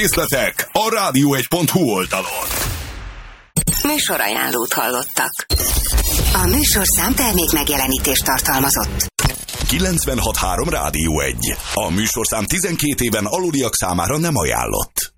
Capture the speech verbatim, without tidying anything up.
Részletek a rádió egy pont hu oldalon. Műsorajánlót hallottak. A műsorszám termék megjelenítést tartalmazott. kilencvenhat három Rádió egy. A műsorszám tizenkét éven aluliak számára nem ajánlott.